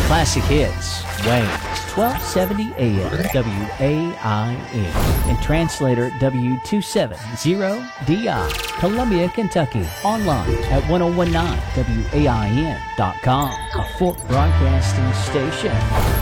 Classic Hits, Wayne, 1270 AM, WAIN, and translator W270DI, Columbia, Kentucky. Online at 1019WAIN.com, a Fort Broadcasting station.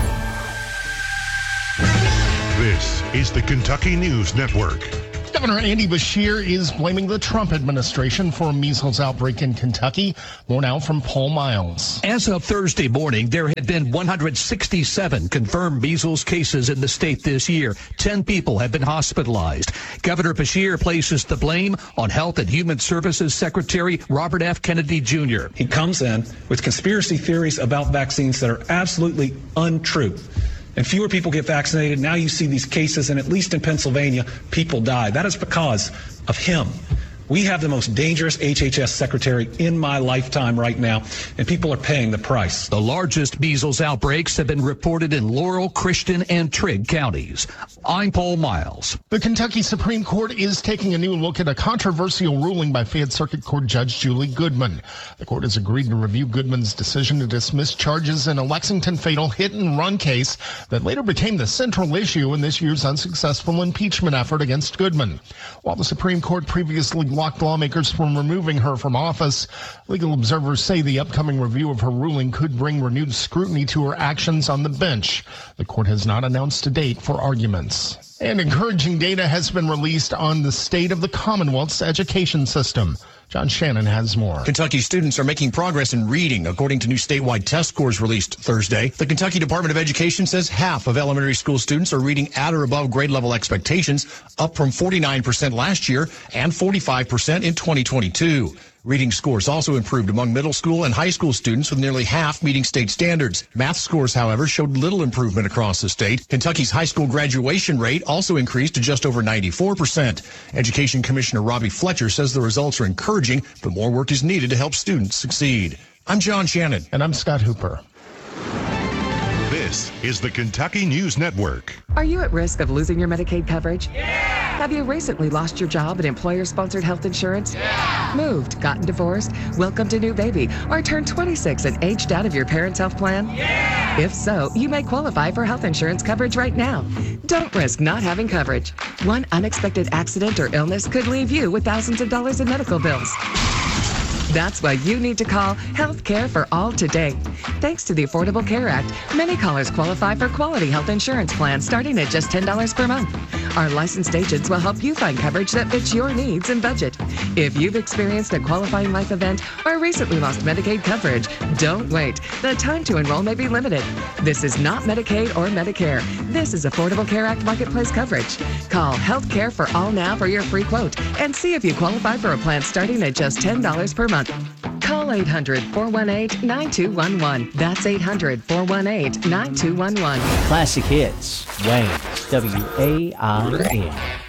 This is the Kentucky News Network. Governor Andy Beshear is blaming the Trump administration for a measles outbreak in Kentucky. More now from Paul Miles. As of Thursday morning, there had been 167 confirmed measles cases in the state this year. 10 people have been hospitalized. Governor Beshear places the blame on Health and Human Services Secretary Robert F. Kennedy Jr. He comes in with conspiracy theories about vaccines that are absolutely untrue. And fewer people get vaccinated. Now you see these cases, and at least in Pennsylvania, people die. That is because of him. We have the most dangerous HHS secretary in my lifetime right now, and people are paying the price. The largest measles outbreaks have been reported in Laurel, Christian, and Trigg counties. I'm Paul Miles. The Kentucky Supreme Court is taking a new look at a controversial ruling by Fayette Circuit Court Judge Julie Goodman. The court has agreed to review Goodman's decision to dismiss charges in a Lexington fatal hit-and-run case that later became the central issue in this year's unsuccessful impeachment effort against Goodman. While the Supreme Court previously blocked lawmakers from removing her from office, legal observers say the upcoming review of her ruling could bring renewed scrutiny to her actions on the bench. The court has not announced a date for arguments. And encouraging data has been released on the state of the Commonwealth's education system. John Shannon has more. Kentucky students are making progress in reading, according to new statewide test scores released Thursday. The Kentucky Department of Education says half of elementary school students are reading at or above grade level expectations, up from 49% last year and 45% in 2022. Reading scores also improved among middle school and high school students, with nearly half meeting state standards. Math scores, however, showed little improvement across the state. Kentucky's high school graduation rate also increased to just over 94%. Education Commissioner Robbie Fletcher says the results are encouraging, but more work is needed to help students succeed. I'm John Shannon. And I'm Scott Hooper. This is the Kentucky News Network. Are you at risk of losing your Medicaid coverage? Yeah! Have you recently lost your job and employer-sponsored health insurance? Yeah! Moved, gotten divorced, welcomed a new baby, or turned 26 and aged out of your parents' health plan? Yeah! If so, you may qualify for health insurance coverage right now. Don't risk not having coverage. One unexpected accident or illness could leave you with thousands of dollars in medical bills. That's why you need to call Health Care for All today. Thanks to the Affordable Care Act, many callers qualify for quality health insurance plans starting at just $10 per month. Our licensed agents will help you find coverage that fits your needs and budget. If you've experienced a qualifying life event or recently lost Medicaid coverage, don't wait. The time to enroll may be limited. This is not Medicaid or Medicare. This is Affordable Care Act Marketplace coverage. Call Health Care for All now for your free quote and see if you qualify for a plan starting at just $10 per month. Call 800-418-9211. That's 800-418-9211. Classic Hits, Wayne, WAIN.